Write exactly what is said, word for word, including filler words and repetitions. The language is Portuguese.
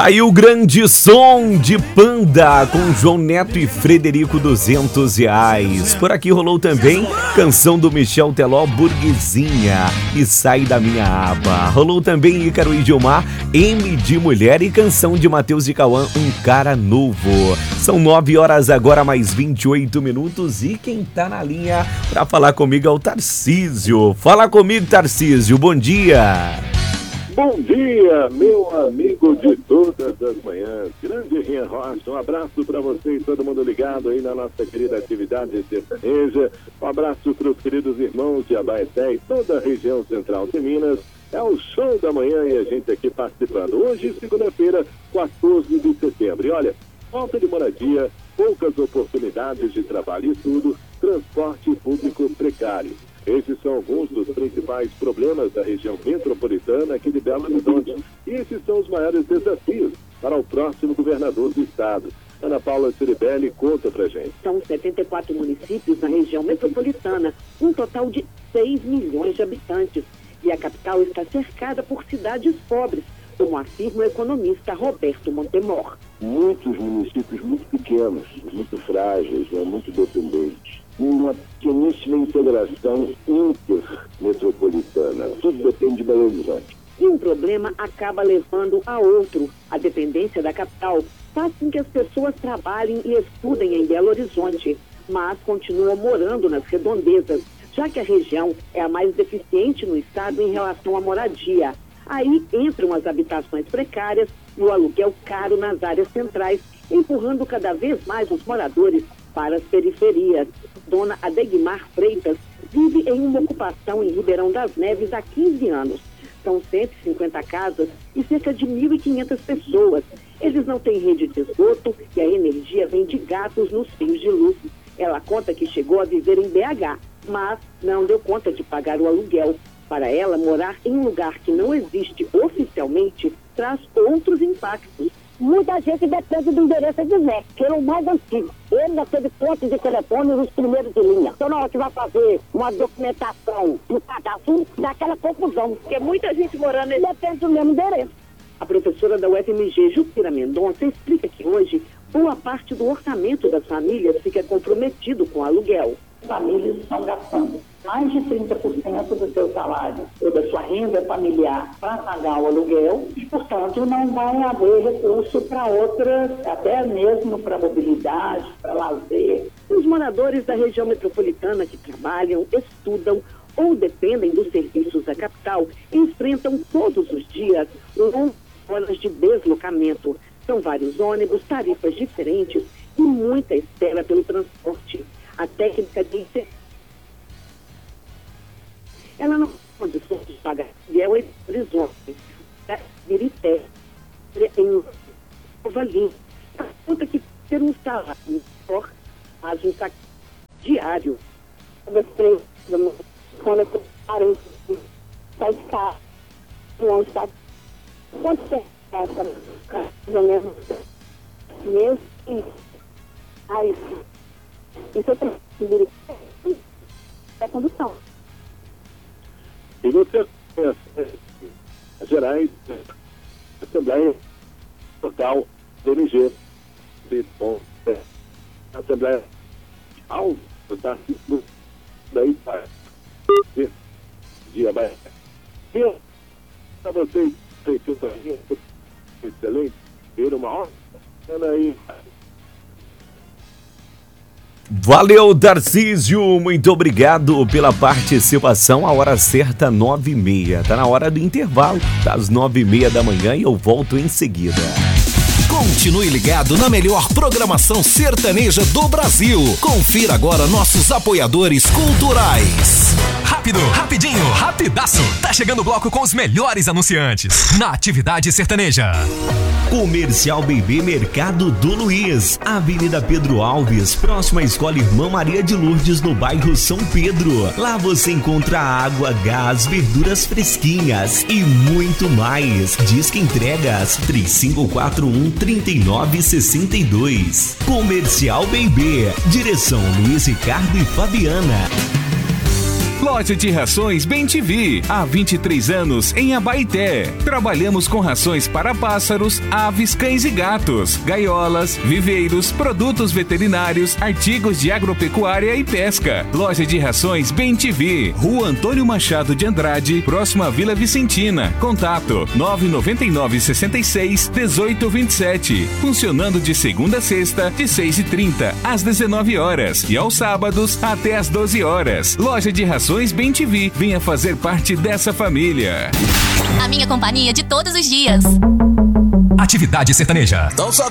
Tá aí o grande som de Panda com João Neto e Frederico, duzentos reais. Por aqui rolou também canção do Michel Teló, Burguesinha e Sai da Minha Aba. Rolou também Ícaro e Gilmar, M de Mulher, e canção de Matheus e Cauã, Um Cara Novo. São nove horas agora, mais vinte e oito minutos, e quem tá na linha pra falar comigo é o Tarcísio. Fala comigo, Tarcísio, bom dia. Bom dia, meu amigo de todas as manhãs, grande Rinha Rocha, um abraço para você e todo mundo ligado aí na nossa querida atividade sertaneja, um abraço para os queridos irmãos de Abaeté e toda a região central de Minas. É o show da manhã e a gente aqui participando. Hoje, segunda-feira, quatorze de setembro. E olha, falta de moradia, poucas oportunidades de trabalho e tudo, transporte público precário. Esses são alguns dos principais problemas da região metropolitana aqui de Belo Horizonte. E esses são os maiores desafios para o próximo governador do estado. Ana Paula Ciribelli conta pra gente. São setenta e quatro municípios na região metropolitana, um total de seis milhões de habitantes. E a capital está cercada por cidades pobres, como afirma o economista Roberto Montemor. Muitos municípios muito pequenos, muito frágeis, né, muito dependentes. Uma pequeníssima integração intermetropolitana. Tudo depende de Belo Horizonte. E um problema acaba levando a outro. A dependência da capital faz com que as pessoas trabalhem e estudem em Belo Horizonte, mas continuam morando nas redondezas, já que a região é a mais deficiente no estado em relação à moradia. Aí entram as habitações precárias e o aluguel caro nas áreas centrais, empurrando cada vez mais os moradores para as periferias. Dona Adegmar Freitas vive em uma ocupação em Ribeirão das Neves há quinze anos. São cento e cinquenta casas e cerca de mil e quinhentas pessoas. Eles não têm rede de esgoto e a energia vem de gatos nos fios de luz. Ela conta que chegou a viver em B H, mas não deu conta de pagar o aluguel. Para ela, morar em um lugar que não existe oficialmente traz outros impactos. Muita gente depende do endereço de Zé, que era o mais antigo. Ele já teve pontos de telefone nos primeiros de linha. Então, na hora que vai fazer uma documentação no cadastro, dá aquela confusão. Porque muita gente morando e depende do mesmo endereço. A professora da U F M G, Jupira Mendonça, explica que hoje boa parte do orçamento das famílias fica comprometido com aluguel. Famílias estão gastando mais de trinta por cento do seu salário ou da sua renda familiar para pagar o aluguel e, portanto, não vai haver recurso para outras, até mesmo para mobilidade, para lazer. Os moradores da região metropolitana que trabalham, estudam ou dependem dos serviços da capital enfrentam todos os dias longas horas de deslocamento. São vários ônibus, tarifas diferentes e muita espera pelo transporte. A técnica de ela não tem condições de pagar aluguel em Horizonte, Virité, em Nova Lima. Conta que ter um salário maior, mas um salário diário. Quando eu parei, sai de casa, não está. Quanto tempo é essa? Mais ou menos mês e aí, isso eu tenho que vir a condução. E você conhece as gerais, Assembleia Local do M G, Assembleia Alto da daí para dia vai. Para vocês, feito excelente, ver uma hora aí. Valeu, Tarcísio, muito obrigado pela participação. A hora certa, nove e meia. Tá na hora do intervalo, das nove e meia da manhã, e eu volto em seguida. Continue ligado na melhor programação sertaneja do Brasil. Confira agora nossos apoiadores culturais. Rápido, rapidinho, rapidaço. Tá chegando o bloco com os melhores anunciantes na atividade sertaneja. Comercial B B Mercado do Luiz, Avenida Pedro Alves, próxima à Escola Irmã Maria de Lourdes, no bairro São Pedro. Lá você encontra água, gás, verduras fresquinhas e muito mais. Disque entregas três cinco quatro um, três nove seis dois. Comercial B B, direção Luiz Ricardo e Fabiana. Loja de Rações Bem T V, há vinte e três anos em Abaeté. Trabalhamos com rações para pássaros, aves, cães e gatos, gaiolas, viveiros, produtos veterinários, artigos de agropecuária e pesca. Loja de Rações Bem T V, Rua Antônio Machado de Andrade, próxima à Vila Vicentina. Contato nove nove nove, seis seis, um oito dois sete. Funcionando de segunda a sexta, de seis e trinta às dezenove horas e aos sábados até às doze horas. Loja de Rações Bem T V, venha fazer parte dessa família. A minha companhia de todos os dias. Atividade sertaneja. Então,